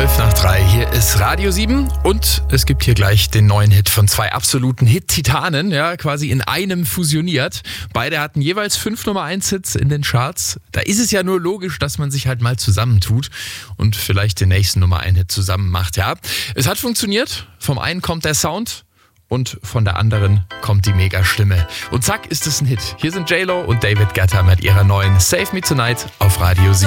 3:12. Hier ist Radio 7 und es gibt hier gleich den neuen Hit von zwei absoluten Hit-Titanen, ja, quasi in einem fusioniert. Beide hatten jeweils 5 Nummer-1-Hits in den Charts. Da ist es ja nur logisch, dass man sich halt mal zusammentut und vielleicht den nächsten Nummer-1-Hit zusammen macht, ja. Es hat funktioniert. Vom einen kommt der Sound und von der anderen kommt die Mega-Stimme. Und zack, ist es ein Hit. Hier sind J-Lo und David Guetta mit ihrer neuen Save Me Tonight auf Radio 7.